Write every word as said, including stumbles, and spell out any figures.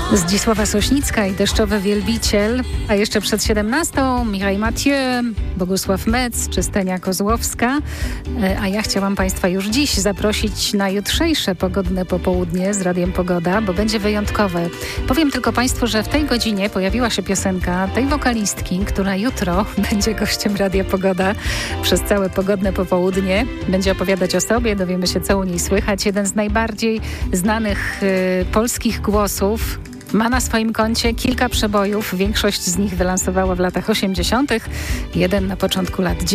Zdzisława Sośnicka i Deszczowy Wielbiciel, a jeszcze przed siedemnastą Mireille Mathieu, Bogusław Metz czy Stenia Kozłowska. A ja chciałam Państwa już dziś zaprosić na jutrzejsze pogodne popołudnie z Radiem Pogoda, bo będzie wyjątkowe. Powiem tylko Państwu, że w tej godzinie pojawiła się piosenka tej wokalistki, która jutro będzie gościem Radia Pogoda przez całe pogodne popołudnie. Będzie opowiadać o sobie, dowiemy się, co u niej słychać. Jeden z najbardziej znanych y, polskich głosów. Ma na swoim koncie kilka przebojów, większość z nich wylansowała w latach osiemdziesiątych, jeden na początku lat